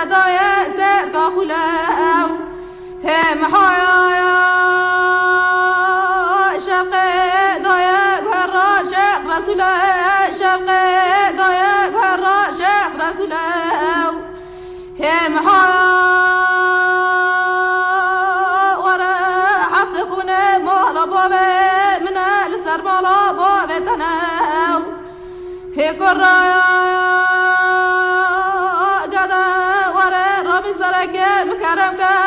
صدای سر کاخولاو هم حیا شق دای گهر شق رسول شق دای گهر شق رسول هم حیا ورا حفظ خونه مال باب من السر مال باب تناو هي قرايا